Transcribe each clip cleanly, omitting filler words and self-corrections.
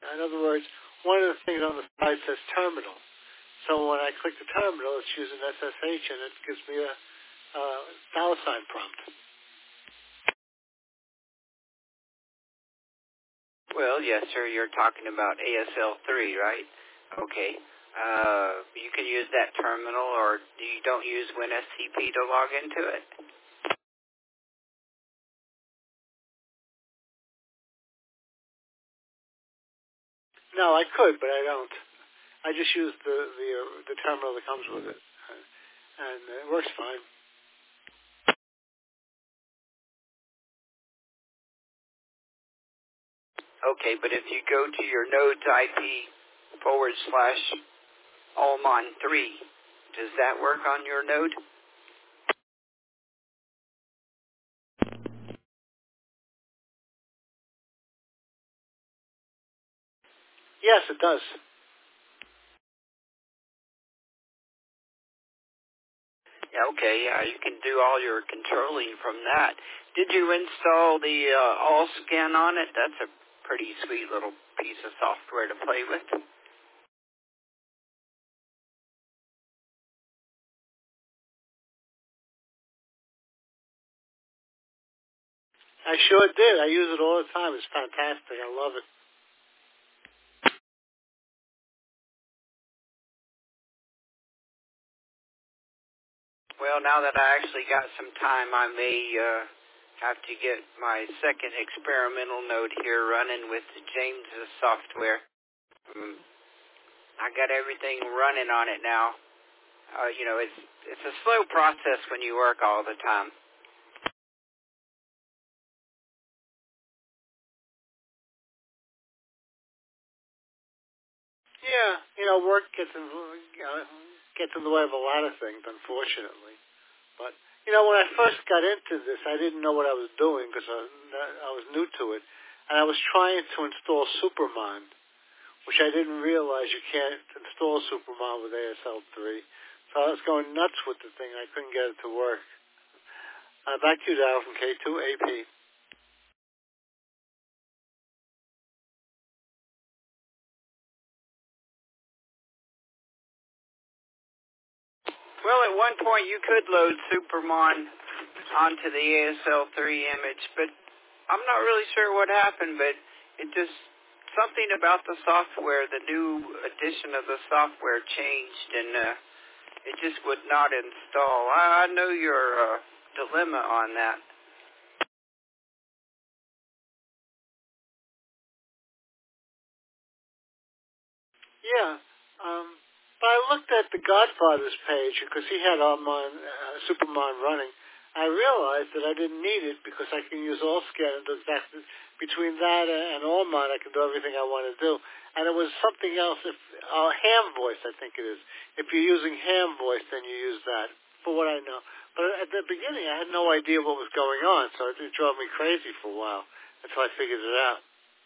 In other words, one of the things on the side says terminal. So when I click the terminal, it's using SSH, and it gives me a $ prompt. Well, yes, sir. You're talking about ASL3, right? Okay. You can use that terminal, or you don't use WinSCP to log into it? No, I could, but I don't. I just use the terminal that comes with it, and it works fine. Okay, but if you go to your node's IP/Allmon3, does that work on your node? Yes, it does. Yeah, okay, yeah, you can do all your controlling from that. Did you install the AllScan on it? That's a pretty sweet little piece of software to play with. I sure did. I use it all the time. It's fantastic. I love it. Well, now that I actually got some time, I may have to get my second experimental node here running with James's software. I got everything running on it now. It's a slow process when you work all the time. Yeah, work gets in the way of a lot of things, unfortunately. But when I first got into this, I didn't know what I was doing because I was new to it, and I was trying to install Supermon, which I didn't realize you can't install Supermon with ASL3. So I was going nuts with the thing. I couldn't get it to work. Back to you, Darryl, from K2AP. Well, at one point you could load Supermon onto the ASL3 image, but I'm not really sure what happened, but it just, something about the software, the new edition of the software changed, and it just would not install. I know your dilemma on that. Yeah. But I looked at the Godfather's page because he had Supermon running. I realized that I didn't need it because I can use AllScan and do exactly between that and Allmon, I can do everything I want to do. And it was something else. Ham voice, I think it is. If you're using ham voice, then you use that, for what I know. But at the beginning, I had no idea what was going on, so it drove me crazy for a while until I figured it out.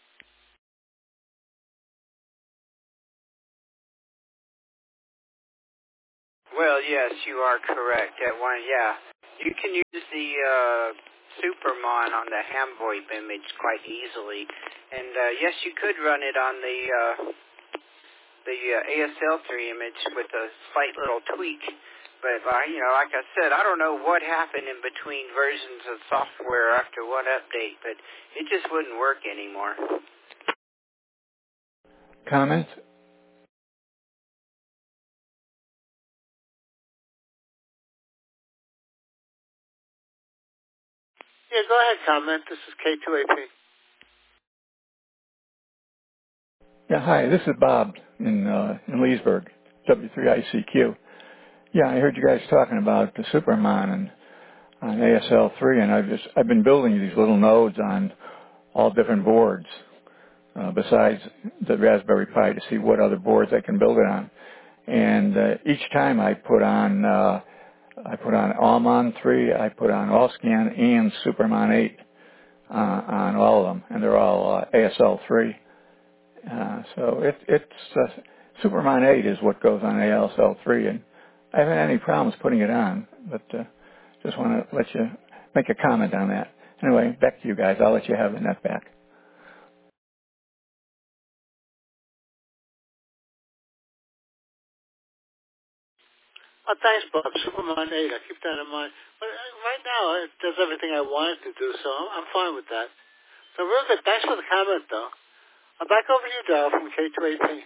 Well, yes, you are correct. You can use the Supermon on the Hamvoip image quite easily, and yes, you could run it on the ASL3 image with a slight little tweak. But like I said, I don't know what happened in between versions of software after what update, but it just wouldn't work anymore. Comment? Yeah, go ahead, comment. This is K2AP. Yeah, hi, this is Bob in Leesburg, W3ICQ. Yeah, I heard you guys talking about the Supermon and on ASL3, and I've been building these little nodes on all different boards besides the Raspberry Pi to see what other boards I can build it on. And each time I put on Allmon 3, I put on AllScan and Supermon 8 on all of them, and they're all ASL3. So Supermon 8 is what goes on ASL3, and I haven't had any problems putting it on, but just want to let you make a comment on that. Anyway, back to you guys. I'll let you have the net back. Oh, thanks, Bob. Superman 8. I keep that in mind. But right now, it does everything I want it to do, so I'm fine with that. So real good. Thanks for the comment, though. I'm back over to you, Darryl, from K2AP.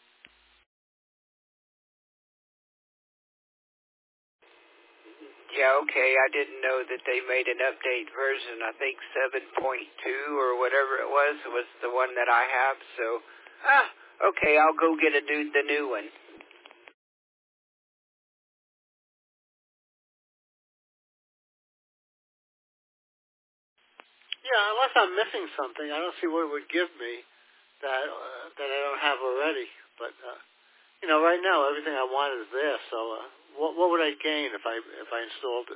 Yeah, okay. I didn't know that they made an update version. I think 7.2 or whatever it was the one that I have. So, okay. I'll go get the new one. Yeah, unless I'm missing something, I don't see what it would give me that I don't have already. But right now everything I want is there. So what would I gain if I installed it?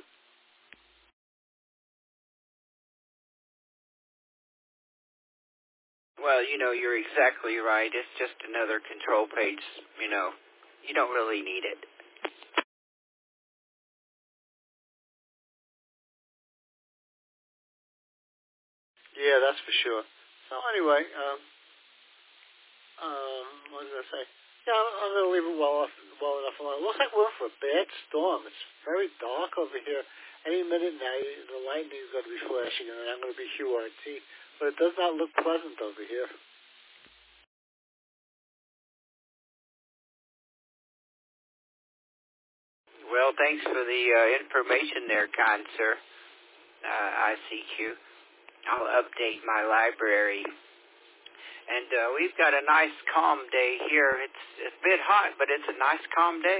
Well, you're exactly right. It's just another control page. You don't really need it. Yeah, that's for sure. So anyway, what did I say? Yeah, I'm going to leave it well enough alone. It looks like we're in for a bad storm. It's very dark over here. Any minute now, the lightning is going to be flashing, and then I'm going to be QRT. But it does not look pleasant over here. Well, thanks for the information there, kind sir. ICQ. I'll update my library. And we've got a nice, calm day here. It's a bit hot, but it's a nice, calm day.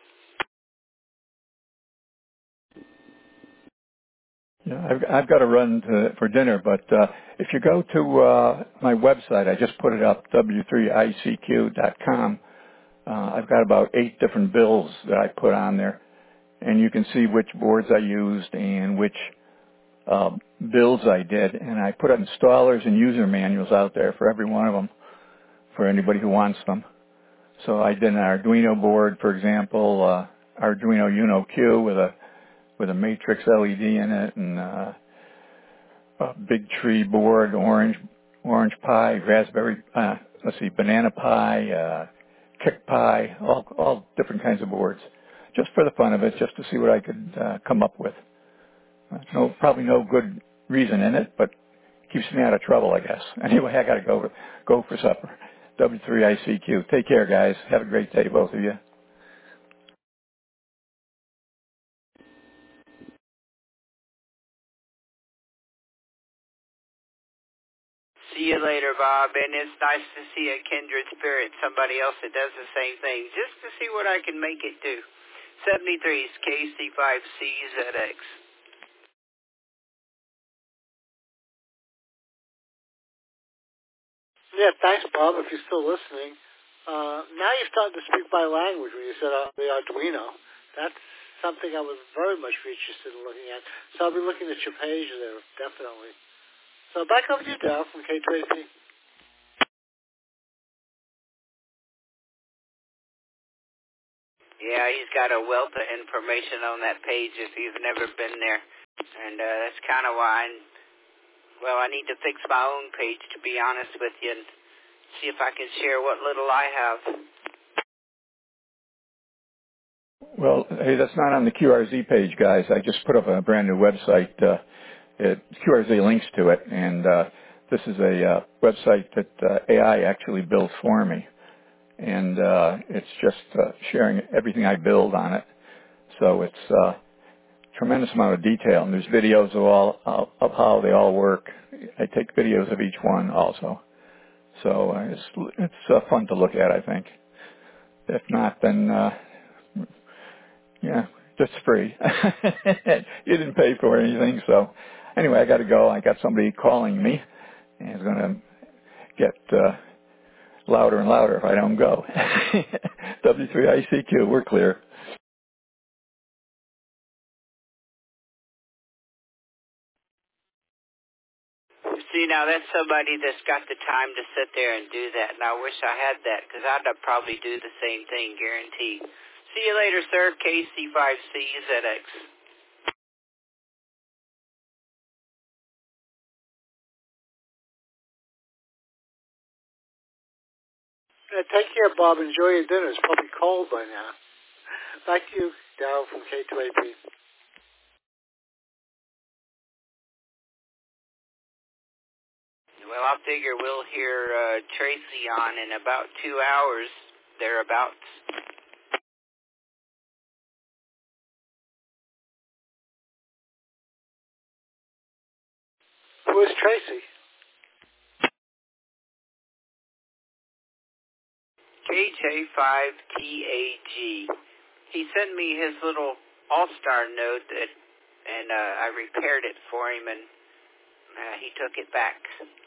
Yeah, I've got to run for dinner, but if you go to my website, I just put it up, w3icq.com. I've got about 8 different bills that I put on there, and you can see which boards I used and which builds I did, and I put installers and user manuals out there for every one of them for anybody who wants them. So I did an Arduino board, for example, Arduino Uno Q with a matrix LED in it, and a big tree board, orange pie, raspberry, banana pie, kick pie, all different kinds of boards, just for the fun of it, just to see what I could come up with. Probably no good reason in it, but keeps me out of trouble, I guess. Anyway, I got to go for supper. W3ICQ. Take care, guys. Have a great day, both of you. See you later, Bob. And it's nice to see a kindred spirit, somebody else that does the same thing, just to see what I can make it do. 73's KC5CZX. Yeah, thanks, Bob, if you're still listening. Now you're starting to speak my language when you said the Arduino. That's something I was very much interested in looking at. So I'll be looking at your page there, definitely. So back over to you, Darryl, from K2AP. Yeah, he's got a wealth of information on that page if you've never been there. And that's kind of why I need to fix my own page, to be honest with you, and see if I can share what little I have. Well, hey, that's not on the QRZ page, guys. I just put up a brand new website. QRZ links to it, and this is a website that AI actually builds for me. And it's just sharing everything I build on it. So it's a tremendous amount of detail, and there's videos of how they all work. I take videos of each one also. So it's fun to look at, I think. If not, then just free. You didn't pay for anything, so anyway, I got to go. I got somebody calling me, and it's going to get louder and louder if I don't go. W3ICQ, we're clear. See, now that's somebody that's got the time to sit there and do that, and I wish I had that, because I'd probably do the same thing, guaranteed. See you later, sir. KC5CZX. Take care, Bob. Enjoy your dinner. It's probably cold by now. Back to you. Darryl from K2AP. Well, I figure we'll hear Tracy on in about 2 hours, thereabouts. Who is Tracy? KJ5TAG. He sent me his little all-star note and I repaired it for him, and he took it back.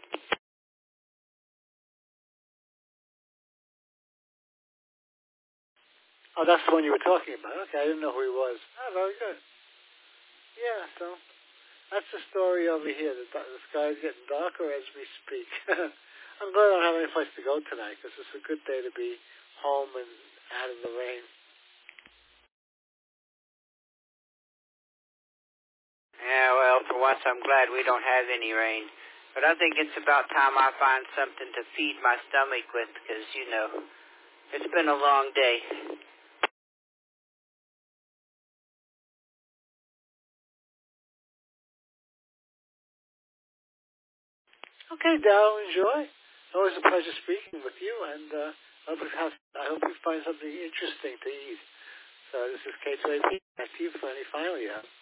Oh, that's the one you were talking about. Okay, I didn't know who he was. Oh, very good. Yeah, so that's the story over here. The sky's getting darker as we speak. I'm glad I don't have any place to go tonight because it's a good day to be home and out of the rain. Yeah, well, for once I'm glad we don't have any rain. But I think it's about time I find something to feed my stomach with because, you know, it's been a long day. Okay, Darryl, enjoy. Always a pleasure speaking with you, and I hope you find something interesting to eat. So this is K2AP. Back to you for any final you have.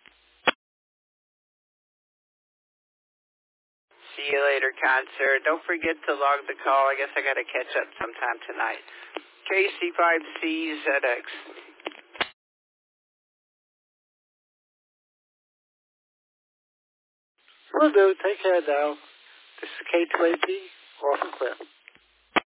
See you later, Concert. Don't forget to log the call. I guess I got to catch up sometime tonight. KC5CZX. Will do. Take care, Darryl. This is K2AP. Off and clear.